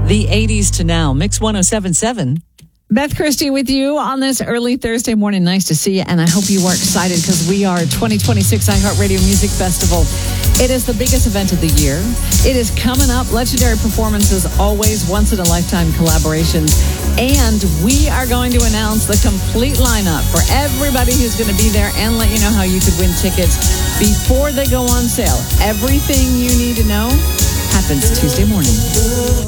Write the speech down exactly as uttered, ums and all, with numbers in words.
The eighties to now. Mix one oh seven point seven. Beth Christie with you on this early Thursday morning. Nice to see you, and I hope you are excited because we are twenty twenty-six iHeartRadio Music Festival. It is the biggest event of the year. It is coming up. Legendary performances, always once-in-a-lifetime collaborations. And we are going to announce the complete lineup for everybody who's going to be there and let you know how you could win tickets before they go on sale. Everything you need to know happens Tuesday morning.